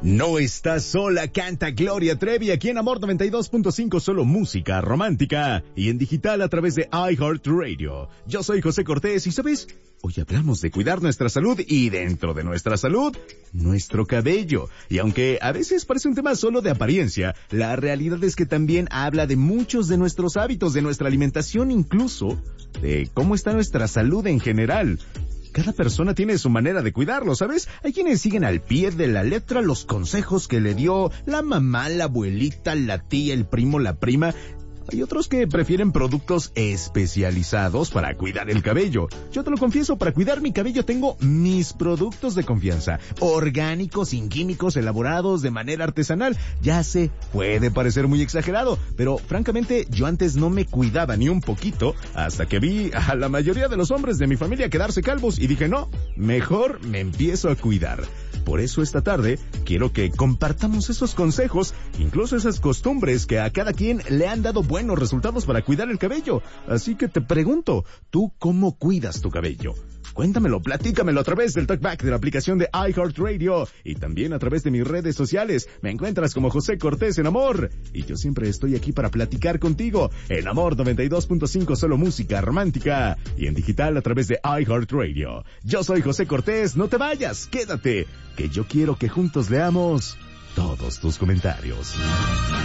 No estás sola, canta Gloria Trevi aquí en Amor 92.5, solo música romántica y en digital a través de iHeartRadio. Yo soy José Cortés y ¿sabes? Hoy hablamos de cuidar nuestra salud y dentro de nuestra salud, nuestro cabello. Y aunque a veces parece un tema solo de apariencia, la realidad es que también habla de muchos de nuestros hábitos, de nuestra alimentación, incluso de cómo está nuestra salud en general. Cada persona tiene su manera de cuidarlo, ¿sabes? Hay quienes siguen al pie de la letra los consejos que le dio la mamá, la abuelita, la tía, el primo, la prima. Hay otros que prefieren productos especializados para cuidar el cabello. Yo te lo confieso, para cuidar mi cabello tengo mis productos de confianza. Orgánicos, sin químicos, elaborados de manera artesanal. Ya sé, puede parecer muy exagerado, pero francamente yo antes no me cuidaba ni un poquito hasta que vi a la mayoría de los hombres de mi familia quedarse calvos y dije, no, mejor me empiezo a cuidar. Por eso esta tarde quiero que compartamos esos consejos, incluso esas costumbres que a cada quien le han dado buenos resultados para cuidar el cabello. Así que te pregunto, ¿tú cómo cuidas tu cabello? Cuéntamelo, platícamelo a través del Talkback de la aplicación de iHeartRadio y también a través de mis redes sociales. Me encuentras como José Cortés en Amor y yo siempre estoy aquí para platicar contigo en Amor 92.5, solo música romántica y en digital a través de iHeartRadio. Yo soy José Cortés, no te vayas, quédate, que yo quiero que juntos leamos todos tus comentarios.